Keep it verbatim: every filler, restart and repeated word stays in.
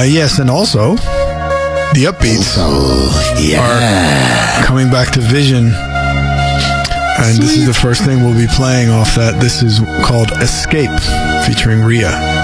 Uh, yes, and also the Upbeats Oh, yeah. are coming back to Vision. And this is the first thing we'll be playing off that. This is called Escape, featuring Rhea.